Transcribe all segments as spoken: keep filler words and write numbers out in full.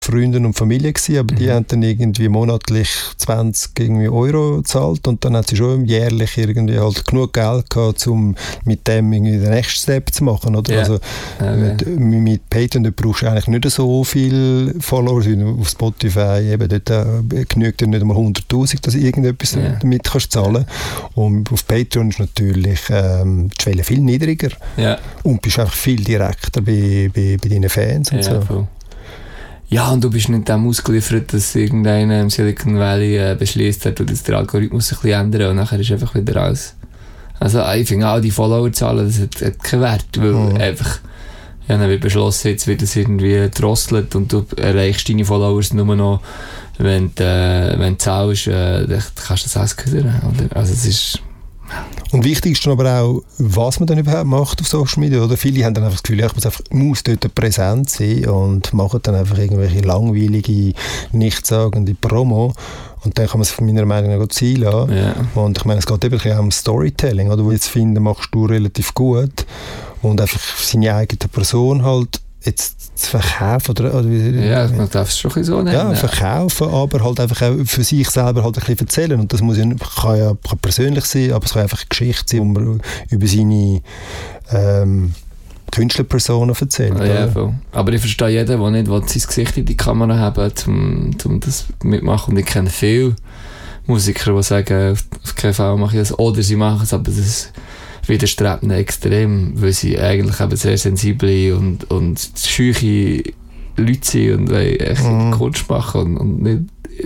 Freunde und Familie gewesen, aber mhm. die haben dann irgendwie monatlich zwanzig irgendwie Euro gezahlt und dann hat sie schon jährlich irgendwie halt genug Geld gehabt, um mit dem irgendwie den nächsten Step zu machen, oder? Yeah. Also okay. mit, mit Patreon brauchst du eigentlich nicht so viele Follower, wie auf Spotify, eben dort äh, genügt dir nicht einmal hunderttausend, dass du irgendetwas yeah. damit kannst zahlen. Und auf Patreon ist natürlich ähm, die Schwelle viel niedriger yeah. und bist einfach viel direkter bei, bei, bei deinen Fans und yeah, so. Voll. Ja, und du bist nicht dem ausgeliefert, dass irgendeiner im Silicon Valley äh, beschließt hat, dass der Algorithmus ein bisschen ändern und nachher ist einfach wieder alles. Also ich finde auch die Followerzahlen, das hat, hat keinen Wert, weil mhm. einfach ja, dann wird beschlossen, jetzt wird es irgendwie drosselt und du erreichst deine Followers nur noch, wenn du, äh, wenn du zahlst, äh, dann kannst du das ausküren. Also es ist... Und wichtig ist dann aber auch, was man dann überhaupt macht auf Social Media. Oder viele haben dann einfach das Gefühl, ich muss, einfach, muss dort präsent sein und machen dann einfach irgendwelche langweilige, nichtssagende Promo. Und dann kann man es von meiner Meinung nach ziehen lassen. Yeah. Und ich meine, es geht eben auch um Storytelling. Oder? Wo ich jetzt finde, machst du relativ gut. Und einfach seine eigene Person halt jetzt zu verkaufen oder, oder wie, ja, man darf es schon so nennen. Ja, verkaufen, aber halt einfach auch für sich selber halt ein bisschen erzählen und das muss ja, kann ja kann persönlich sein, aber es kann einfach eine Geschichte sein, wo man über seine ähm, Künstlerpersonen erzählt. Ja, voll. Aber ich verstehe jeden, der nicht will, sein Gesicht in die Kamera haben, um, um das mitmachen. Und ich kenne viele Musiker, die sagen, auf keinen Fall mache ich das, oder sie machen es, aber das widerstrebt ihnen extrem, weil sie eigentlich eben sehr sensible und, und scheue Leute sind und wollen mhm. Kunst machen und, und nicht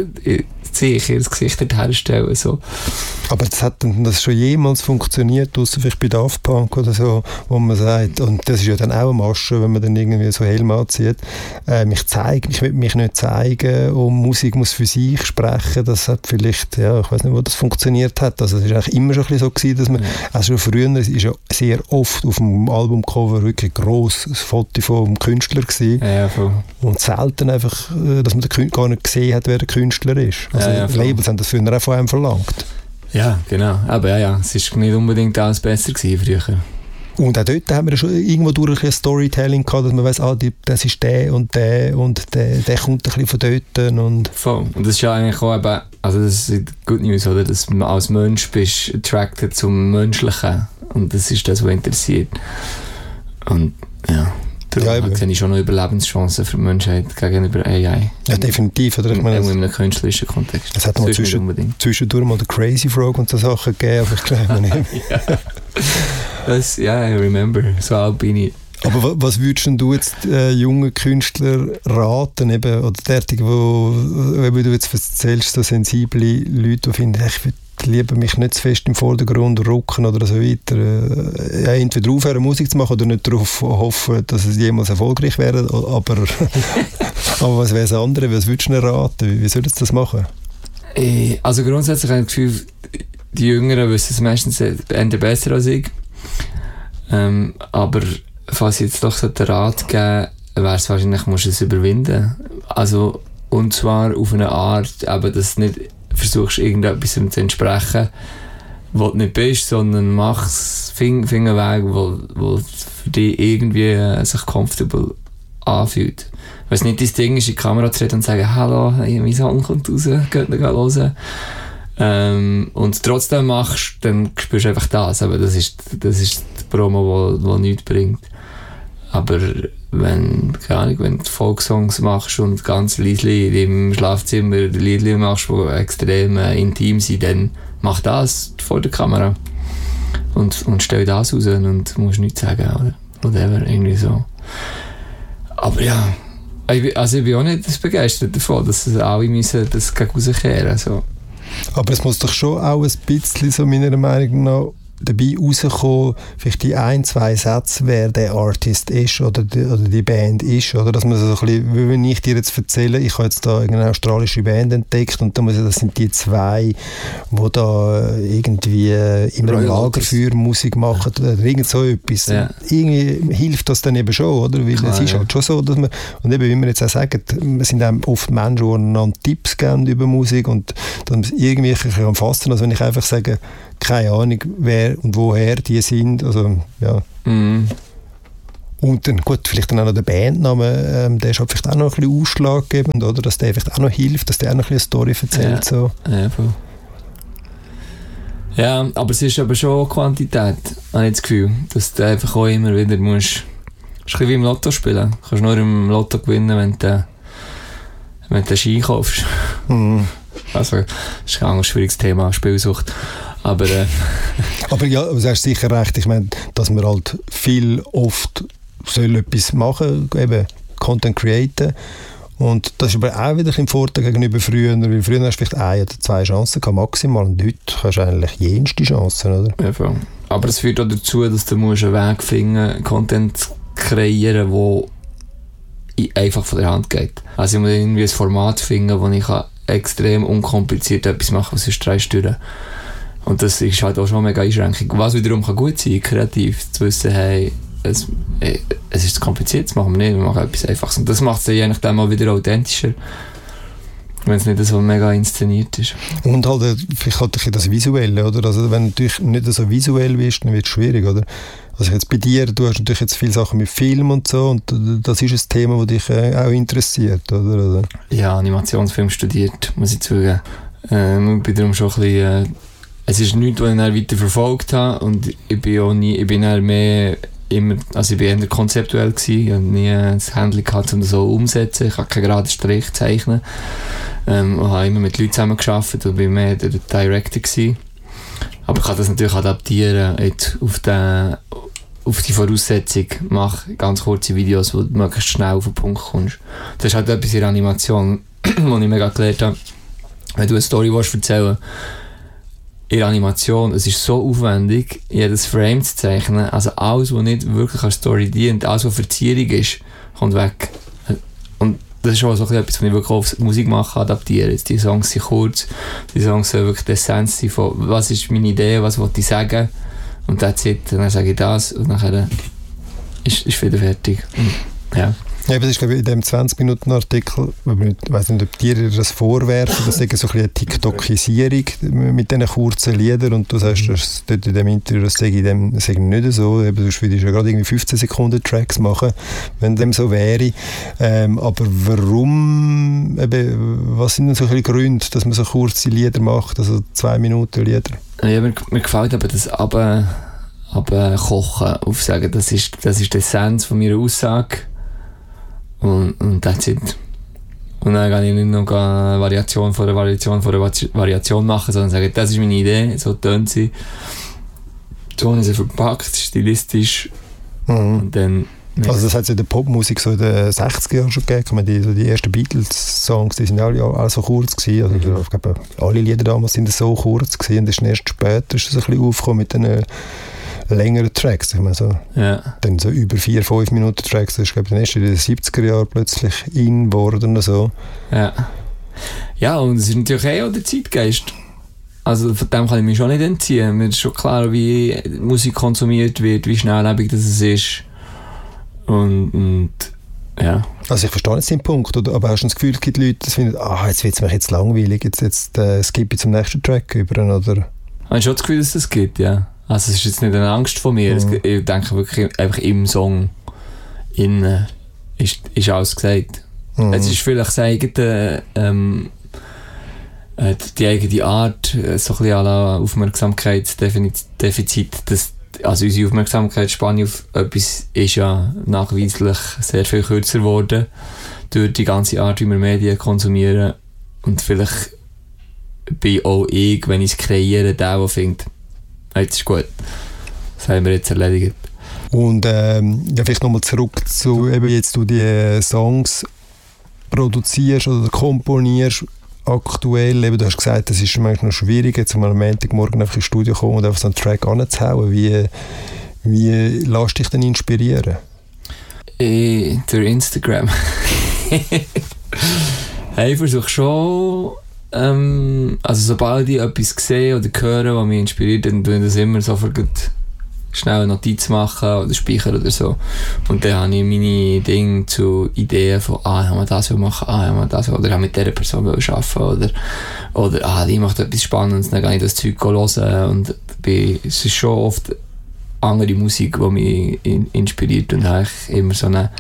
sich ihr Gesicht herstellen. So. Aber das hat das schon jemals funktioniert, ausser vielleicht bei Daft Punk oder so, wo man sagt, und das ist ja dann auch eine Masche, wenn man dann irgendwie so Helm anzieht, äh, mich zeigen, ich will mich nicht zeigen und Musik muss für sich sprechen, das hat vielleicht, ja, ich weiß nicht, wo das funktioniert hat, also es ist eigentlich immer schon ein bisschen so gewesen, dass man, ja. also schon früher ist ja sehr oft auf dem Albumcover wirklich gross ein Foto vom Künstler gewesen ja, voll. Und selten einfach, dass man den Künstler gar nicht gesehen hat, wer der Künstler ist. Also ja, ja, Labels haben das früher auch von einem verlangt. Ja, genau. Aber ja, ja, es war nicht unbedingt alles besser gewesen früher. Und auch dort haben wir schon irgendwo durch ein Storytelling gehabt, dass man weiss, ah, die, das ist der und der und der, der kommt ein bisschen von dort. Und voll. Und das ist ja eigentlich auch eben, also das ist Good News, oder? Dass man als Mensch bist attracted zum Menschlichen. Und das ist das, was interessiert. Und ja... Ja, da sehe ich schon noch Überlebenschancen für die Menschheit gegenüber A I. Ja, definitiv. Oder? Ich meine, in einem künstlerischen Kontext. Es hat mal zwischen, zwischendurch mal den Crazy Frog und so Sachen gegeben, aber ich glaube nicht. ja. Das, ja, I remember. So alt bin ich. Aber was würdest du jetzt äh, jungen Künstlern raten, eben, oder derartigen, wo, wie du jetzt erzählst, so sensible Leute, die finden, ich würde lieber mich nicht zu fest im Vordergrund rücken oder so weiter. Ja, entweder aufhören, Musik zu machen oder nicht darauf hoffen, dass es jemals erfolgreich wäre. Aber, aber was wäre das andere? Was würdest du ihnen raten? Wie, wie solltest du das machen? Also grundsätzlich habe ich das Gefühl, die Jüngeren wissen es meistens eher besser als ich. Ähm, aber falls ich jetzt doch so den Rat geben, wäre es wahrscheinlich, musst du es überwinden. Also, und zwar auf eine Art, eben, dass du nicht versuchst, irgendetwas zu entsprechen, was du nicht bist, sondern mach es, find, find einen Weg, wo, wo für dich irgendwie äh, sich comfortable anfühlt. Wenn es nicht dein Ding ist, in die Kamera zu reden und zu sagen, hallo, mein Song kommt raus, geht nicht hören. Ähm, und trotzdem machst, dann spürst du einfach das. Aber das ist, das ist die Promo, die nichts bringt. Aber wenn, keine Ahnung, wenn du Folksongs machst und ganz leise in deinem Schlafzimmer Liedli machst, die extrem äh, intim sind, dann mach das vor der Kamera und, und stell das raus und musst nichts sagen, oder whatever, irgendwie so. Aber ja, ich, also ich bin auch nicht begeistert davon, dass alle müssen das gegen rauskehren. So. Aber es muss doch schon auch ein bisschen, so meiner Meinung nach, dabei rauskommen, vielleicht die ein, zwei Sätze, wer der Artist ist oder die, oder die Band ist, oder dass man so ein bisschen, wie wenn ich dir jetzt erzähle, ich habe jetzt da eine australische Band entdeckt und da muss ich, das sind die zwei, die da irgendwie in einem Lagerfeuer Musik machen oder irgend so etwas. Ja. Irgendwie hilft das dann eben schon, oder? Weil Klar, es ist ja. halt schon so, dass man, und eben wie wir jetzt auch sagen, wir sind auch oft Menschen, die einander Tipps geben über Musik und dann irgendwie kann fassen, als wenn ich einfach sage, keine Ahnung, wer und woher die sind. Also, ja. Mm. Und dann, gut, vielleicht dann auch noch der Bandname, ähm, der ist halt vielleicht auch noch ein bisschen ausschlaggebend, oder? Dass der vielleicht auch noch hilft, dass der auch noch ein bisschen eine Story erzählt. Ja, so. ja, voll. Ja, aber es ist aber schon Quantität, habe ich das Gefühl, dass du einfach auch immer wieder musst, es ist ein bisschen wie im Lotto spielen. Du kannst nur im Lotto gewinnen, wenn du, wenn du einen Ski kaufst. Mhm. Also, das ist ein ganz schwieriges Thema, Spielsucht. Aber, äh, aber ja, du hast sicher recht, ich meine, dass man halt viel oft soll etwas machen, eben Content createn. Und das ist aber auch wieder ein Vorteil gegenüber früher, weil früher hast du vielleicht eine oder zwei Chancen gehabt, maximal, und heute hast du eigentlich jenste Chancen, oder? ja, voll. Aber es führt auch dazu, dass du musst einen Weg finden, Content zu kreieren, der einfach von der Hand geht. Also ich muss irgendwie ein Format finden, wo ich extrem unkompliziert etwas machen kann, sonst drei Stunden. Und das ist halt auch schon eine mega Einschränkung. Was wiederum kann gut sein, kreativ, zu wissen, hey, es, es ist zu kompliziert, das machen wir nicht, wir machen etwas Einfaches. Und das macht es je nachdem mal wieder authentischer, wenn es nicht so mega inszeniert ist. Und halt vielleicht halt das Visuelle, oder? Also wenn du natürlich nicht so visuell bist, dann wird es schwierig, oder? Also jetzt bei dir, du hast natürlich jetzt viele Sachen mit Film und so, und das ist ein Thema, das dich äh, auch interessiert, oder? Also. Ja, Animationsfilm studiert, muss ich zugeben. Ähm, ich bin darum schon ein bisschen, äh, es ist nichts, was ich dann weiter verfolgt habe, und ich bin auch nie, ich bin dann mehr immer, also ich bin eher konzeptuell gewesen, ich habe nie das Handling gehabt, um das so umzusetzen, ich habe keinen geraden Strich zeichnen, ähm, und habe immer mit Leuten zusammengearbeitet und bin mehr der Director gewesen. Aber ich kann das natürlich adaptieren jetzt auf, den, auf die Voraussetzung, mache ganz kurze Videos, wo du möglichst schnell auf den Punkt kommst. Das ist halt etwas in der Animation, was ich mega gelernt habe. Wenn du eine Story willst erzählen, in der Animation, es ist so aufwendig, jedes Frame zu zeichnen, also alles, was nicht wirklich als Story dient, alles, was Verzierung ist, kommt weg. Und das ist auch so etwas, was ich wirklich auf Musik machen adaptiere. Jetzt die Songs sind kurz, die Songs sollen wirklich die Essenz sein von, was ist meine Idee, was wollte ich sagen, und that's it, dann sage ich das, und dann ist, ist wieder fertig. Und, ja. Ja, das ist, glaube ich, in dem zwanzig-Minuten-Artikel, ich weiß nicht, ob dir das vorwerfen, das ist so ein eine TikTokisierung mit diesen kurzen Liedern, und du sagst, dass dort in dem Interview, das sage ich dem sage ich nicht so, eben, sonst würdest du ja gerade irgendwie fünfzehn Sekunden Tracks machen, wenn dem so wäre. Ähm, aber warum, eben, was sind denn so ein Gründe, dass man so kurze Lieder macht, also zwei Minuten Lieder? Ja, mir, mir gefällt aber das aber, aber Kochen, aufsagen, das ist, das ist die Essenz von meiner Aussage. Und, und that's it. Und dann kann ich nicht noch eine Variation von der Variation von der Variation machen, sondern sagen, das ist meine Idee, so tönt sie. So habe ich sie verpackt, stilistisch. Mhm. Und dann, ja. Also das hat es in der Popmusik so in den sechziger Jahren schon gegeben. Die, so die ersten Beatles-Songs, die sind alle, alle so kurz gewesen. Also, mhm. Ich glaube, alle Lieder damals sind so kurz gewesen. Und erst später ist es ein bisschen aufgekommen mit den längeren Tracks. Ich meine, so, ja. Dann so über vier, fünf Minuten Tracks, das ist, glaube ich, dann erst in den siebziger Jahren plötzlich in geworden. So. Ja. Ja, und es ist natürlich auch der Zeitgeist. Also von dem kann ich mich schon nicht entziehen. Mir ist schon klar, wie Musik konsumiert wird, wie schnelllebig das ist. Und, und ja. Also ich verstehe jetzt den Punkt, oder? Aber hast du das Gefühl, es gibt Leute, die finden, ah, jetzt wird es mir jetzt langweilig, jetzt, jetzt äh, skippe ich zum nächsten Track über, oder? Ich habe schon das Gefühl, dass es das gibt, ja. Also es ist jetzt nicht eine Angst von mir, mhm. Ich denke wirklich einfach im Song innen ist, ist alles gesagt. Mhm. Es ist vielleicht das eigene, ähm, die eigene Art, so ein bisschen à la Aufmerksamkeitsdefizit, das, also unsere Aufmerksamkeitsspanne auf etwas ist ja nachweislich sehr viel kürzer geworden durch die ganze Art, wie wir Medien konsumieren, und vielleicht bin auch ich, wenn ich es kreiere, der, der findet, jetzt ist gut. Das haben wir jetzt erledigt. Und ähm, ja, vielleicht nochmal zurück zu, eben jetzt du die Songs produzierst oder komponierst aktuell. Eben, du hast gesagt, es ist manchmal noch schwierig, jetzt am Montagmorgen einfach ins Studio kommen und einfach so einen Track anzuhauen. Wie, wie lässt dich denn inspirieren? Äh, durch Instagram. Hey, ich versuche schon, Ähm, also sobald ich etwas sehe oder höre, was mich inspiriert, dann tue ich das immer sofort schnell eine Notiz machen oder speichern oder so. Und dann habe ich meine Dinge zu Ideen von, ah, ich will das machen, ah, ich will das, oder ich will mit dieser Person arbeiten, oder, oder ah, die macht etwas Spannendes, dann kann ich das Zeug hören. Und bin, es ist schon oft andere Musik, die mich in, inspiriert und habe ich immer so eine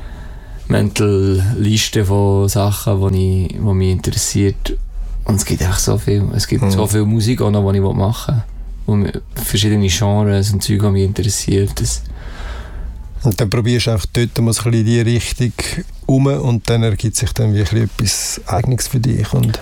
Mental-Liste von Sachen, die, ich, die mich interessiert. Und es gibt einfach so viel. Es gibt mhm. so viel Musik auch noch, die ich machen will. Verschiedene Genres und Zeug, die mich interessiert. Das und dann probierst du einfach dort mal so ein bisschen in die Richtung um und dann ergibt sich dann wirklich etwas Eigenes für dich. Und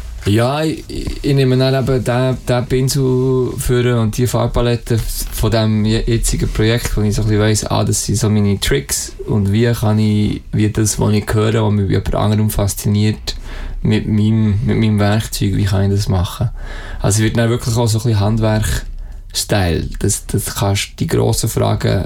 ja, ich, ich nehme dann eben den, den Pinsel führen und die Farbpalette von dem jetzigen Projekt, wo ich so ein bisschen weiss, ah, das sind so meine Tricks und wie kann ich, wie das, was ich höre, was mich bei jemand anderem fasziniert, mit meinem, mit meinem Werkzeug, wie kann ich das machen. Also es wird dann wirklich auch so ein bisschen Handwerk-Style. Das, das kannst die grossen Fragen,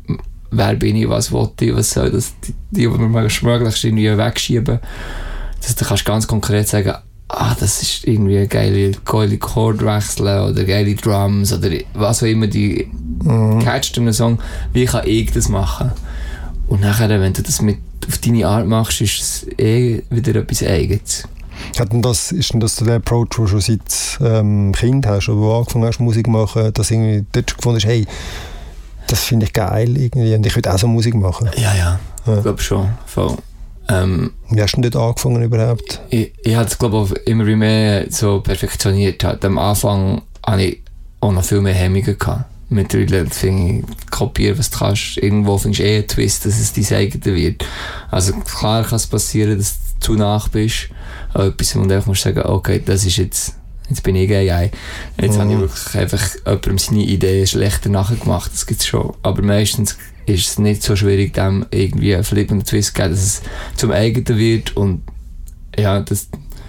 wer bin ich, was will ich, was soll das, die, die man möglichst irgendwie wegschieben. Das, da kannst du ganz konkret sagen, ah, das ist irgendwie eine geile, geile Chordwechsel oder geile Drums oder was auch immer die mhm. catcht in einem Song, wie kann ich das machen? Und nachher, wenn du das mit auf deine Art machst, ist es eh wieder etwas Eigenes. Hat denn das, ist denn das der Approach, den du schon seit ähm, Kind hast, oder wo du angefangen hast, Musik zu machen, dass du irgendwie dort gefunden hast, hey, das finde ich geil irgendwie und ich würde auch so Musik machen? Ja, ja, ja. Ich glaube schon, voll. Ähm, Wie hast du denn dort angefangen überhaupt? Ich, ich habe es glaube ich immer mehr so perfektioniert. Halt. Am Anfang hatte ich auch noch viel mehr Hemmungen gehabt. Mittlerweile finde ich, kopieren, was du kannst. Irgendwo findest du eh einen Twist, dass es dein eigenes wird. Also klar kann es passieren, dass du zu nach bist. Aber etwas, wo du einfach musst sagen, okay, das ist jetzt, jetzt bin ich A I. Jetzt mhm. habe ich wirklich einfach jemandem seine Ideen schlechter nachgemacht. Das gibt es schon. Aber meistens ist es nicht so schwierig, dem irgendwie einen Flip und einen Twist zu geben, dass es zum eigenen wird. Und ja, das,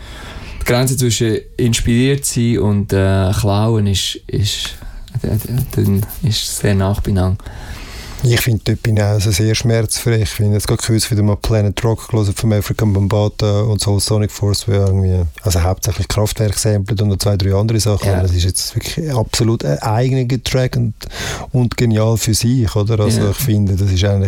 die Grenze zwischen inspiriert sein und äh, klauen ist, ist, dann ist sehr nah beieinander. Ich finde, dort bin ich auch also sehr schmerzfrei. Ich finde, jetzt gerade kürzlich wieder mal Planet Rock gelesen vom African Bambaataa und Soul Sonic Force, wo irgendwie, also hauptsächlich Kraftwerk samplet und noch zwei, drei andere Sachen. Ja. Das ist jetzt wirklich absolut ein eigener Track und, und genial für sich, oder? Also ja. Ich finde, das ist eigentlich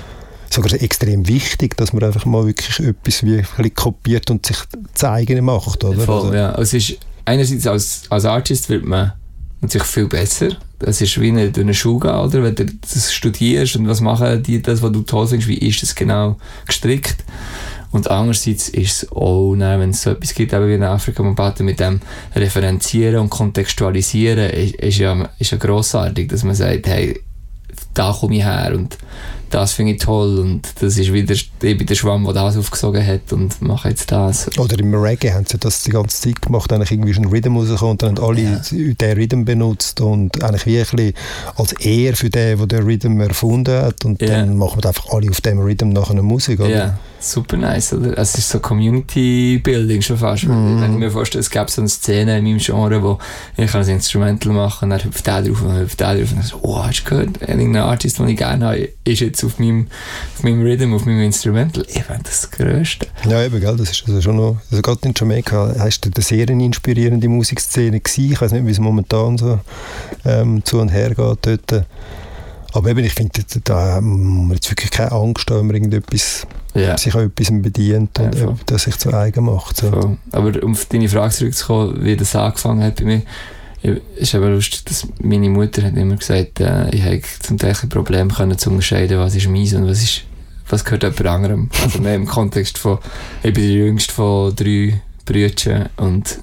sogar extrem wichtig, dass man einfach mal wirklich etwas wie ein bisschen kopiert und sich das eigene macht, oder? Voll, also, ja. Es ist, einerseits als, als Artist wird man natürlich viel besser. Das ist wie eine, durch eine Schule gehen, oder? Wenn du das studierst und was machen die, das, was du toll findest, wie ist das genau gestrickt? Und andererseits ist es auch, wenn es so etwas gibt, eben wie in Afrika, mit dem Referenzieren und Kontextualisieren, ist, ist ja, ist ja grossartig, dass man sagt, hey, da komme ich her und das finde ich toll und das ist wieder eben der Schwamm, der das aufgesogen hat und mache jetzt das. Oder im Reggae haben sie das die ganze Zeit gemacht, eigentlich irgendwie schon ein Rhythm rausgekommen und dann haben alle ja. den Rhythm benutzt und eigentlich wie ein bisschen als Ehr für den, der den Rhythm erfunden hat und ja. dann machen wir einfach alle auf dem Rhythm nachher eine Musik, oder? Ja, super nice, oder? Es ist so Community-Building schon fast. Mhm. Wenn ich mir vorstelle, es gäbe so eine Szene in meinem Genre, wo ich kann ein Instrumental machen und dann hüpft der drauf und dann hüpft der drauf und dann so, oh, hast du gehört? Irgendein Artist, den ich gerne habe, ist jetzt auf meinem, auf meinem Rhythm, auf meinem Instrumental. Ich finde das Größte. Ja, eben, gell? Das ist also schon noch, also gerade in Jamaika hast du eine sehr inspirierende Musikszene gewesen. Ich weiß nicht, wie es momentan so ähm, zu und her geht dort. Aber eben, ich finde, da muss man jetzt wirklich keine Angst haben, wenn man irgendetwas, yeah. sich an etwas bedient und ja, das sich zu eigen macht. So. Aber um auf deine Frage zurückzukommen, wie das angefangen hat bei mir, ist eben lustig, dass meine Mutter hat immer gesagt, äh, ich habe zum Teil ein Problem können zu unterscheiden, was ist meins und was ist, was gehört jemand anderem. Also mehr im Kontext von, ich bin der Jüngste von drei Brüdern und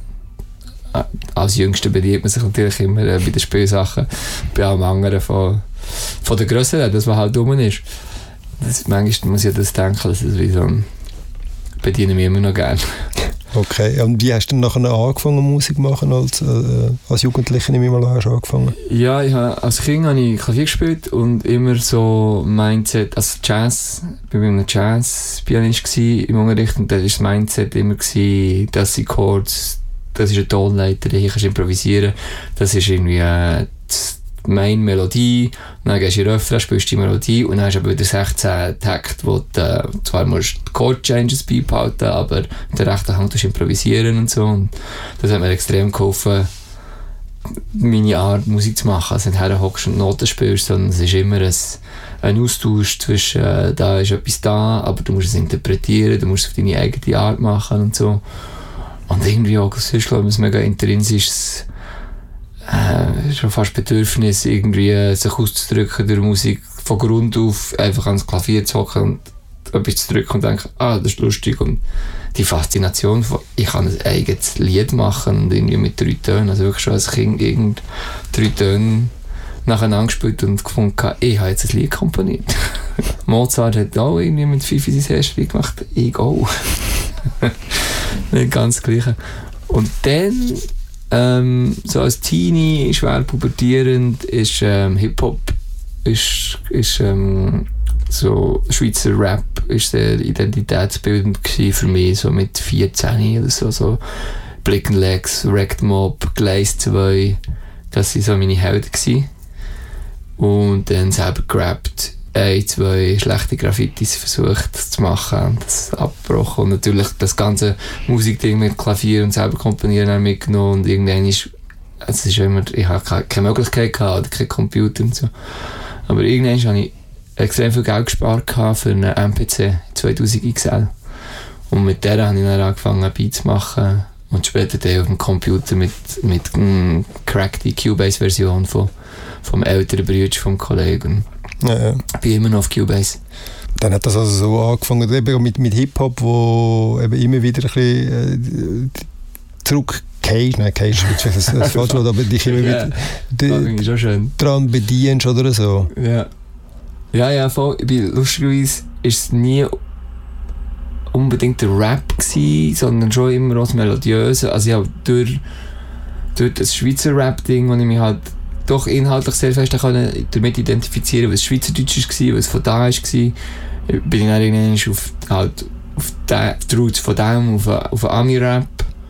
äh, als Jüngster bedient man sich natürlich immer äh, bei den Spielsachen, bei allem anderen von, von der Größeren, das was halt dumm ist. Das, manchmal muss ich das denken, dass es wie so ein, bediene mich immer noch gerne. Okay, und wie hast du dann nachher angefangen Musik zu machen als, äh, als Jugendlicher? Nehme ich mal an, hast du angefangen? Ja, ich habe, als Kind habe ich Klavier gespielt und immer so Mindset, also Jazz, ich war bei einem Jazz-Pianist im Unterricht und da war das Mindset immer gewesen, das sind Chords, das ist ein Tonleiter, hier kannst du improvisieren, das ist irgendwie äh, die Main-Melodie, dann gehst du in den Refrain, spielst die Melodie und dann hast du aber wieder sechzehn Takte, wo du äh, zwar musst die Chord-Changes beibehalten, aber mit der rechten Hand musst du improvisieren und so. Und das hat mir extrem geholfen, meine Art Musik zu machen. Also nicht herhockst und Noten spielst, sondern es ist immer ein, ein Austausch zwischen, äh, da ist etwas da, aber du musst es interpretieren, du musst es auf deine eigene Art machen und so. Und irgendwie auch, das ist glaube ich ein mega intrinsisches äh, schon fast Bedürfnis, irgendwie äh, sich auszudrücken durch Musik von Grund auf, einfach ans Klavier zu hocken und etwas zu drücken und denken, ah, das ist lustig. Und die Faszination von, ich kann ein eigenes Lied machen und irgendwie mit drei Tönen, also wirklich schon als Kind irgend drei Töne nacheinander gespielt und gefunden, ich habe jetzt ein Lied komponiert. Mozart hat auch irgendwie mit Fifi sein erstes Lied gemacht, ich auch. Nicht ganz das Gleiche. Und dann, ähm, so als Teenie, schwer pubertierend, ist ähm, Hip-Hop, ist, ist ähm, so Schweizer Rap ist sehr identitätsbildend gewesen für mich, so mit vierzehn oder so, so Blick and Legs, Wrecked Mob, Gleis zwei, das waren so meine Helden gewesen. Und dann selber gerappt, ein, zwei schlechte Graffitis versucht zu machen und das abgebrochen und natürlich das ganze Musikding mit Klavier und selber komponieren mitgenommen und irgendwann ist, es ist immer, ich hatte keine Möglichkeit gehabt oder kein Computer und so, aber irgendwann habe ich extrem viel Geld gespart für einen M P C zweitausend X L und mit der habe ich dann angefangen Beats zu machen und später dann auf dem Computer mit, mit einer crackten Cubase-Version von, vom älteren Bruder vom Kollegen. Ja, ja. Ich bin immer noch auf Cubase. Dann hat das also so angefangen, eben mit, mit Hip-Hop, wo eben immer wieder ein bisschen äh, zurück Cage, nein, Cage ist vielleicht das falsche Wort, aber dich immer ja, wieder die, dran bedienst oder so. Ja, ja, ja voll. Lustigerweise ist es nie unbedingt der Rap gewesen, sondern schon immer auch das Melodiöse. Also ich habe durch, durch das Schweizer Rap-Ding, wo ich mich halt doch inhaltlich sehr fest damit identifizieren, was Schweizerdeutsch war, was von da war, bin ich dann irgendwann auf, halt, auf die Roots von dem, auf, auf Ami-Rap,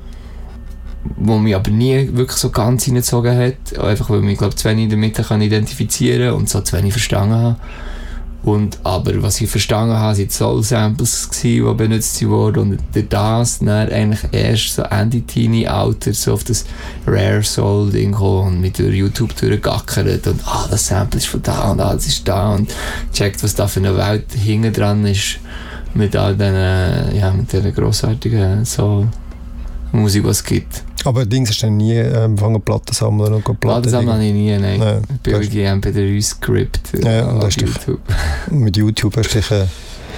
wo mich aber nie wirklich so ganz hineingezogen hat, einfach weil ich glaube zu wenig damit kann identifizieren und so zu wenig verstanden habe. Und, aber was ich verstanden habe, waren Soul-Samples, die benutzt wurden und durch das dann eigentlich erst so Ende-Teenie-Alter so auf das Rare-Soul-Ding gekommen und mit durch YouTube durchgegackert und ah, das Sample ist von da und ah, das ist da und checkt, was da für eine Welt hinten dran ist mit all diesen, ja, mit dieser grossartigen Soul-Musik, die es gibt. Aber Dings hast du nie angefangen ähm, Platten sammeln und Platten Platten sammeln habe ich nie, nein. nein billige M P drei Script ja, auf YouTube. Mit YouTube hast du dich... Äh,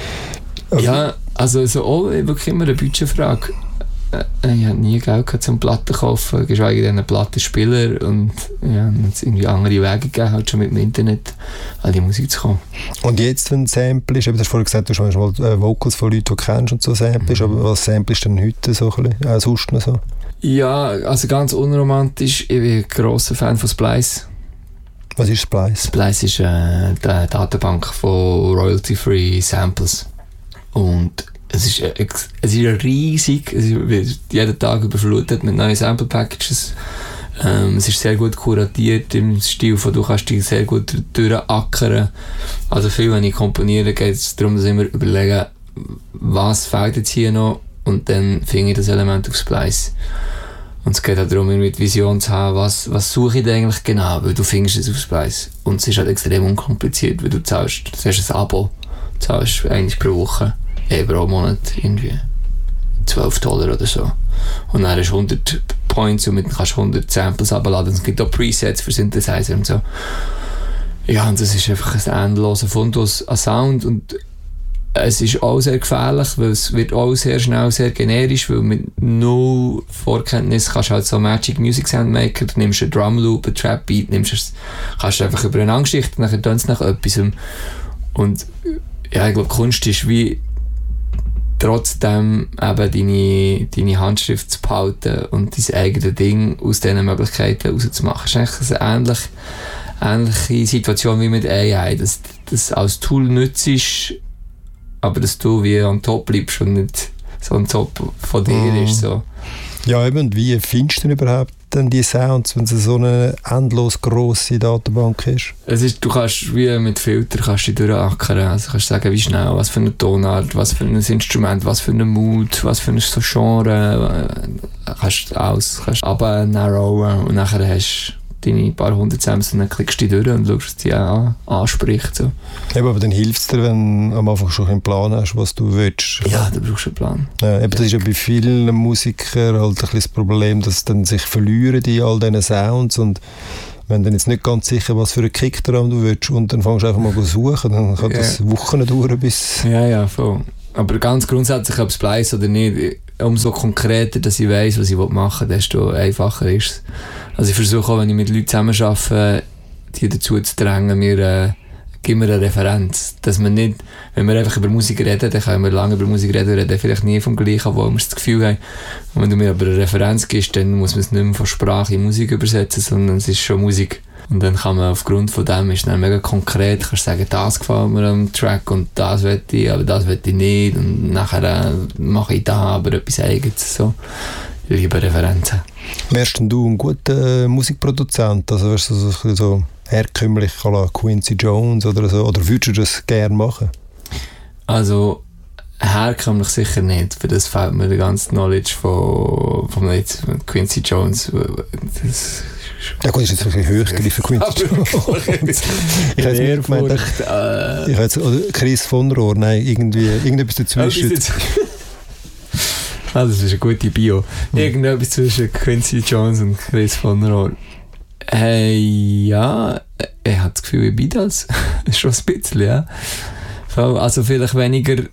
ja, also so auch wirklich immer eine Budgetfrage. Ich habe nie Geld gehabt zum Platten kaufen, geschweige denn einen Plattenspieler und ja, es irgendwie andere Wege gegeben, halt schon mit dem Internet an die Musik zu kommen. Und jetzt, wenn ein Sample ist, du hast vorhin gesagt, du hast mal Vocals von Leuten, die du kennst und so Sample, mhm. aber was Sample ist denn heute so ein bisschen, äh, sonst noch so? Ja, also ganz unromantisch, ich bin ein grosser Fan von Splice. Was ist Splice? Splice ist äh, die Datenbank von Royalty-Free Samples. Und es ist, äh, es ist riesig, es wird jeden Tag überflutet mit neuen Sample-Packages. Ähm, es ist sehr gut kuratiert im Stil von, du kannst dich sehr gut durchackern. Also viel, wenn ich komponiere, geht es darum, dass ich mir überlege, was fehlt jetzt hier noch und dann finde ich das Element auf Splice. Und es geht auch darum, irgendwie die Vision zu haben, was, was suche ich denn eigentlich genau, weil du findest es auf Splice. Und es ist halt extrem unkompliziert, weil du zahlst, du hast ein Abo, zahlst eigentlich pro Woche, eh pro Monat irgendwie zwölf Dollar oder so. Und dann hast du hundert Points und mit kannst du hundert Samples abladen. Es gibt auch Presets für Synthesizer und so. Ja, und das ist einfach ein endloser Fundus an Sound und es ist auch sehr gefährlich, weil es wird auch sehr schnell sehr generisch, weil mit null Vorkenntnis kannst du halt so Magic Music Sound machen, du nimmst einen Drum Loop, einen Trap Beat, nimmst es, kannst du einfach übereinander schichten, dann tönt es nach etwas. Und ja, ich glaube, Kunst ist wie trotzdem eben deine, deine Handschrift zu behalten und dein eigenes Ding aus diesen Möglichkeiten rauszumachen. Das ist eigentlich eine ähnliche, ähnliche Situation wie mit A I, dass das als Tool nützt, aber dass du wie on top bleibst und nicht so on top von dir mm. ist. So. Ja, eben, und wie findest du denn überhaupt denn die Sounds, wenn es so eine endlos grosse Datenbank ist? Es ist, du kannst wie mit Filter kannst du durchackern. Also kannst sagen, wie schnell, was für eine Tonart, was für ein Instrument, was für eine Mood, was für ein so Genre. Kannst alles kannst runter narrowen und nachher hast deine paar hundert Samples und dann klickst du die durch und schaust, was die an, anspricht. So. Eben, aber dann hilft es dir, wenn du am Anfang schon einen Plan hast, was du willst. Ja, du brauchst einen Plan. Ja, eben, das ist ja bei vielen Musikern halt ein bisschen das Problem, dass sie dann sich verlieren in all diesen Sounds und wenn du dann jetzt nicht ganz sicher, was für einen Kickdrum du willst und dann fängst du einfach mal zu suchen, dann kann das yeah. Wochen dauern bis... Ja, ja, voll. Aber ganz grundsätzlich, ob es bleibt oder nicht, umso konkreter, dass ich weiss, was ich machen will, desto einfacher ist es. Also ich versuche auch, wenn ich mit Leuten zusammen arbeite, die dazu zu drängen, mir äh, gib mir eine Referenz. Dass man nicht, wenn wir einfach über Musik reden, dann können wir lange über Musik reden, reden vielleicht nie vom Gleichen, wo wir das Gefühl haben. Und wenn du mir aber eine Referenz gibst, dann muss man es nicht mehr von Sprache in Musik übersetzen, sondern es ist schon Musik. Und dann kann man aufgrund von dem, ist dann mega konkret, kannst sagen, das gefällt mir am Track und das will ich, aber das will ich nicht. Und nachher äh, mache ich da aber etwas Eigenes. So. Lieber Referenzen. Wärst denn du ein guter äh, Musikproduzent? Also wärst du so, so herkömmlich à la Quincy Jones oder so? Oder würdest du das gerne machen? Also herkömmlich sicher nicht. Für das fehlt mir der ganze Knowledge von, von, von Quincy Jones. Das ja gut, das ist jetzt ein bisschen höher für Quincy Jones. Ich habe jetzt gemeint, ich habe jetzt, oder Chris von Rohr, nein, irgendwie, irgendetwas dazwischen. Ah, das ist eine gute Bio. Hm. Irgendetwas zwischen Quincy Jones und Chris von Rohr. Hey, ja, ich habe das Gefühl, ich bin das. Schon ein bisschen, ja. Also vielleicht weniger...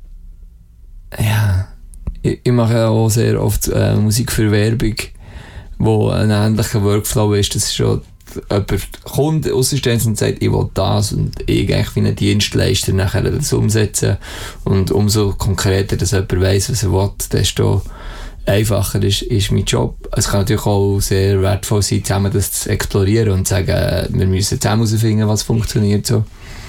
Ja, ich, ich mache ja auch sehr oft äh, Musik für Werbung, wo ein ähnlicher Workflow ist. Das ist schon... Jemand kommt aus der Stelle und sagt, ich will das und ich eigentlich wie ein Dienstleister nachher das umsetzen und umso konkreter, dass jemand weiss, was er will, desto einfacher ist, ist mein Job. Es kann natürlich auch sehr wertvoll sein, zusammen das zu explorieren und zu sagen, wir müssen zusammen herausfinden, was funktioniert so.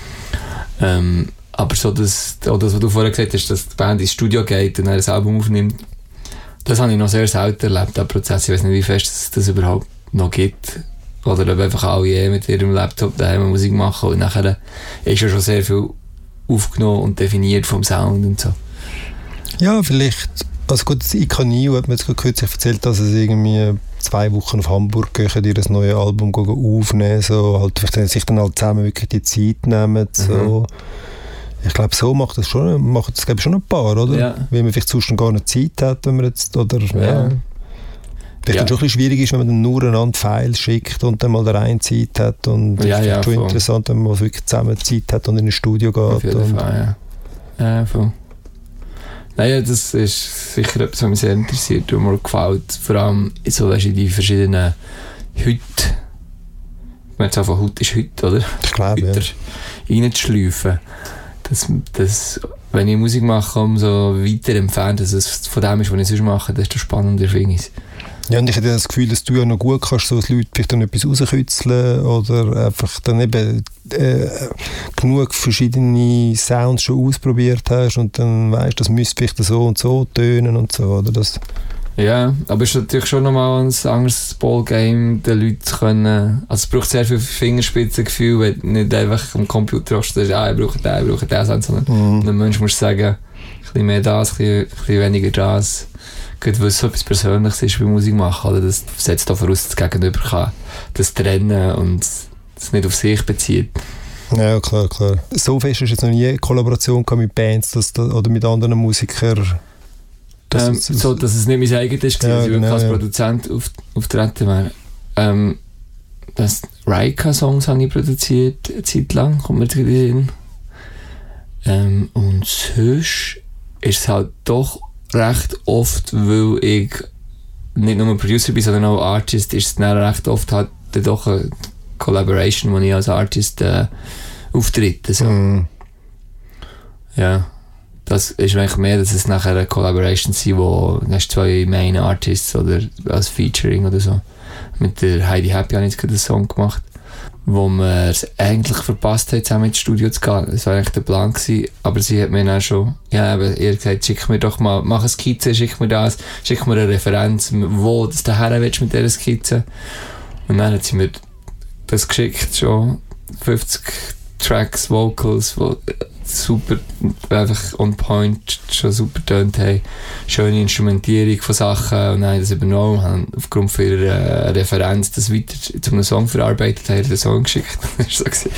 Ähm, aber so das, auch das, was du vorher gesagt hast, dass die Band ins Studio geht und ein Album aufnimmt, das habe ich noch sehr selten erlebt, der Prozess. Ich weiß nicht, wie fest es das überhaupt noch gibt. Oder ob einfach alle mit ihrem Laptop daheim Musik machen und nachher ist ja schon sehr viel aufgenommen und definiert vom Sound und so. Ja, vielleicht, also gut, das Iconio hat mir jetzt kürzlich erzählt, dass es irgendwie zwei Wochen auf Hamburg gehen, ihr ein neues Album aufnehmen, so, halt, vielleicht sich dann halt zusammen wirklich die Zeit nehmen, so. Mhm. Ich glaube, so macht das schon, macht das glaube ich schon ein paar, oder? Ja. Weil man vielleicht sonst gar nicht Zeit hat, wenn man jetzt, oder, ja. ja. Vielleicht ja. schon ein bisschen schwierig ist, wenn man dann nur einander Files schickt und dann mal der eine Zeit hat und ja, es ist ja, schon voll. Interessant, wenn man wirklich zusammen Zeit hat und in ein Studio geht. Auf jeden und Fall, ja. Ja, voll. Naja, das ist sicher etwas, was mich sehr interessiert und mir gefällt. Vor allem so, weißt du, die verschiedenen Hüte. Ich meine, von Haut ist Hüte, oder? Ich glaube, Hüter ja. reinzuschleifen. Das, das, wenn ich Musik mache, umso weiter entfernt, dass es von dem ist, was ich sonst mache, desto spannender finde ich es. Ja, und ich habe das Gefühl, dass du ja noch gut kannst, so dass Leute vielleicht dann etwas rauskitzeln oder einfach dann eben äh, genug verschiedene Sounds schon ausprobiert hast und dann weißt, das müsste vielleicht so und so tönen und so, oder? Das ja, aber es ist natürlich schon nochmal ein anderes Ballgame, den Leuten können, also es braucht sehr viel Fingerspitzengefühl, wenn du nicht einfach am Computer hast, dass ah, ich brauche den, ich brauche den Sound, sondern mhm. einem Menschen musst du sagen, ein bisschen mehr das, ein bisschen, ein bisschen weniger das. Gut, weil es so etwas Persönliches ist, wie Musik machen, oder? Das setzt auch voraus, dass das Gegenüber kann das trennen und es nicht auf sich bezieht. Ja, klar, klar. So fest hast du jetzt noch nie eine Kollaboration mit Bands dass, oder mit anderen Musikern? Dass ähm, so, dass es nicht mein eigenes ist, ja, dass ich wirklich genau, als Produzent auf, auftreten wäre. Ähm, das Raika-Songs habe ich produziert, eine Zeit lang, kommt mir in den Sinn. Ähm, und sonst ist es halt doch recht oft, weil ich nicht nur Producer bin, sondern auch Artist, ist es dann recht oft halt doch eine Collaboration, wo ich als Artist äh, auftrete. So. Mm. Ja, das ist eigentlich mehr, dass es nachher eine Collaboration sein, wo hast zwei Main Artists oder als Featuring oder so. Mit der Heidi Happy habe ich jetzt einen Song gemacht, wo wir es eigentlich verpasst haben, zusammen ins Studio zu gehen. Das war eigentlich der Plan gewesen, aber sie hat mir dann schon, ja, aber ihr gesagt, schick mir doch mal, mach eine Skizze, schick mir das, schick mir eine Referenz, wo du daher willst mit dieser Skizze. Und dann hat sie mir das geschickt, schon fünfzig Tracks, Vocals, die super, einfach on point, schon super tönt haben. Schöne Instrumentierung von Sachen und dann haben das übernommen, haben aufgrund von ihrer äh, Referenz das weiter zu einem Song verarbeitet, haben den Song geschickt. Das war so,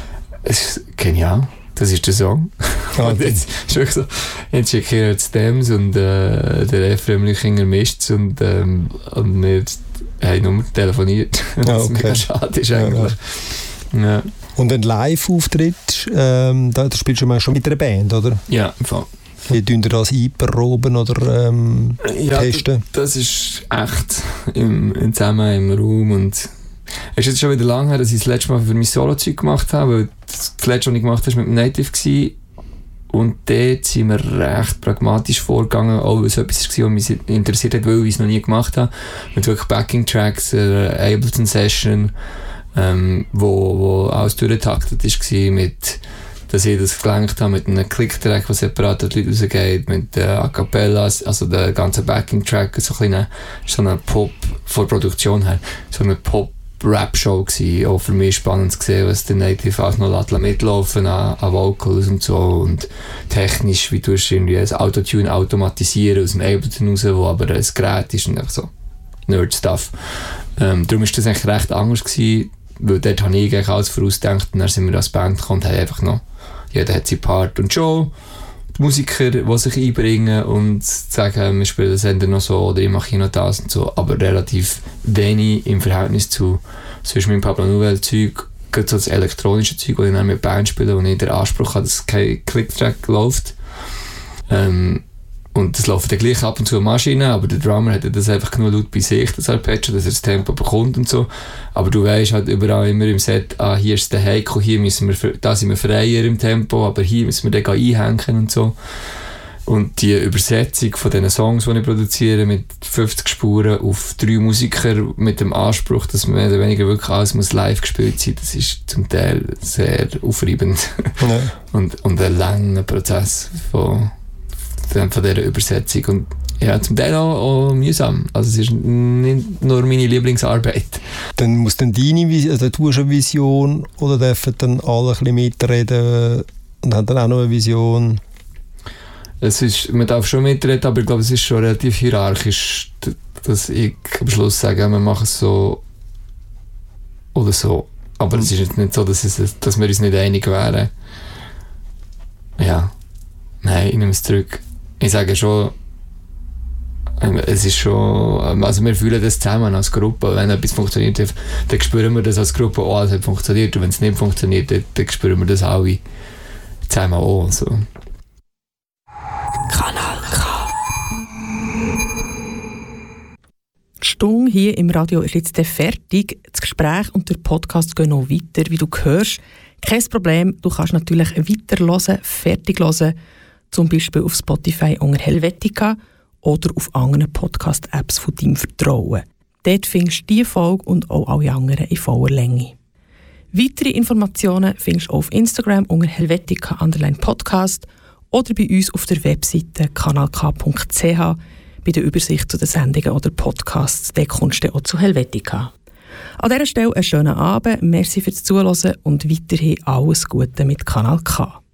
es ist genial. Das ist der Song. Ah, und jetzt ist wirklich so, jetzt schicke ich jetzt Stems und äh, der Ephraim Lüchinger mischt und, ähm, und wir haben nur telefoniert. Was ah, okay. mega schade ist eigentlich. Ja, ja. Und ein Live-Auftritt, ähm, da, da spielst du mal schon mit einer Band, oder? Ja, im Fall. Wie tun ihr das einproben oder ähm, ja, testen? Das ist echt im, im zusammen im Raum und es ist jetzt schon wieder lange her, dass ich das letzte Mal für mein Solo-Zeug gemacht habe, weil das letzte, was ich gemacht habe, war mit dem Native gewesen. Und dort sind wir recht pragmatisch vorgegangen, auch weil es etwas war, was mich interessiert hat, weil ich es noch nie gemacht habe. Mit wirklich Backing-Tracks, eine Ableton-Session, ähm, wo, wo alles durchgetaktet war, mit, dass ich das gelenkt habe, mit einem Click-Track, der separat an die Leute rausgeht, mit äh, A Cappellas, also der ganze Backing-Track, so ein bisschen so eine Pop, von Produktion her, so eine Pop Rap-Show gsi, auch für mich spannend zu sehen, was der Native alles noch mitlaufen an, an Vocals und so und technisch, wie du irgendwie ein Autotune automatisieren aus dem Ableton raus, wo aber ein Gerät ist und einfach so Nerd-Stuff. Ähm, darum war das eigentlich recht anders gewesen, weil dort habe ich eigentlich alles vorausgedacht und dann sind wir als Band gekommen und haben einfach noch, jeder hat seinen Part und schon die Musiker, die sich einbringen und sagen, wir spielen das Ende noch so oder ich mache hier noch das und so, aber relativ wenig im Verhältnis zu sonst mit dem Pablo Nouvelle Zeug, gerade so das elektronische Zeug, wo ich dann mit Band spiele, wo ich den Anspruch habe, dass kein Click-Track läuft. Ähm, und das läuft dann gleich ab und zu eine Maschine, aber der Drummer hat das einfach genug laut bei sich, das Arpeggio, dass er das Tempo bekommt und so. Aber du weißt halt überall immer im Set, ah, hier ist der Heiko, hier müssen wir, da sind wir freier im Tempo, aber hier müssen wir den einhängen und so. Und die Übersetzung von diesen Songs, die ich produziere, mit fünfzig Spuren auf drei Musiker mit dem Anspruch, dass mehr oder weniger wirklich alles muss live gespielt sein, das ist zum Teil sehr aufreibend. Ja. und, und ein langer Prozess von von dieser Übersetzung und ja, zum Teil auch, auch mühsam. Also es ist nicht nur meine Lieblingsarbeit. Dann muss dann deine Vision, also du hast eine Vision oder dürfen dann alle ein bisschen mitreden und haben dann auch noch eine Vision? Es ist, man darf schon mitreden, aber ich glaube, es ist schon relativ hierarchisch, dass ich am Schluss sage, wir machen es so oder so. Aber mhm. es ist jetzt nicht so, dass, es, dass wir uns nicht einig wären. Ja. Nein, ich nehme es zurück. Ich sage schon, es ist schon, also wir fühlen das zusammen als Gruppe. Wenn etwas funktioniert, dann spüren wir das als Gruppe, oh, es hat funktioniert. Und wenn es nicht funktioniert, dann, dann spüren wir das alle zusammen auch. So. Kanal K. Die Stunde hier im Radio ist jetzt fertig. Das Gespräch und der Podcast gehen noch weiter, wie du hörst. Kein Problem, du kannst natürlich weiterhören, fertig hören, zum Beispiel auf Spotify unter Helvetica oder auf anderen Podcast-Apps von deinem Vertrauen. Dort findest du diese Folge und auch alle anderen in voller Länge. Weitere Informationen findest du auf Instagram unter Helvetica Underline Podcast oder bei uns auf der Webseite kanalk punkt c h bei der Übersicht zu den Sendungen oder Podcasts. Dort kommst du auch zu Helvetica. An dieser Stelle einen schönen Abend, merci fürs Zuhören und weiterhin alles Gute mit Kanal K.